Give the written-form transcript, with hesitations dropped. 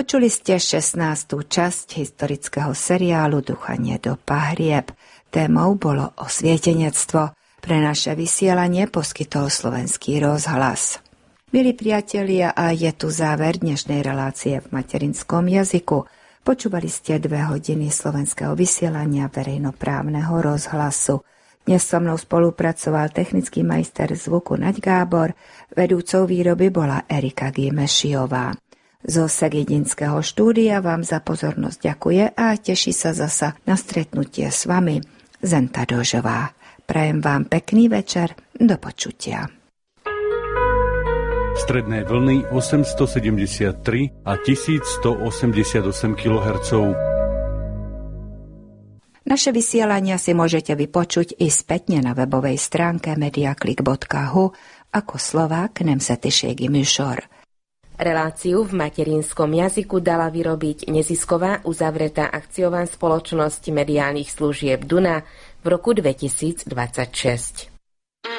Počuli ste 16. časť historického seriálu Duchanie do pahrieb. Témou bolo osvietenectvo. Pre naše vysielanie poskytol Slovenský rozhlas. Milí priatelia, a je tu záver dnešnej relácie v materinskom jazyku. Počúvali ste 2 hodiny slovenského vysielania verejnoprávneho rozhlasu. Dnes so mnou spolupracoval technický majster zvuku Naď Gábor, vedúcou výroby bola Erika Gimešiová. Zo Segedinského štúdia vám za pozornosť ďakuje a teší sa zasa na stretnutie s vami Zenta Dožová. Prajem vám pekný večer, do počutia. Stredné vlny 873 a 1188 kHz. Naše vysielania si môžete vypočuť i spätne na webovej stránke mediaclick.hu ako Slovák Nemzetiségi műsor. Reláciu v materinskom jazyku dala vyrobiť nezisková uzavretá akciová spoločnosť mediálnych služieb Duna v roku 2026.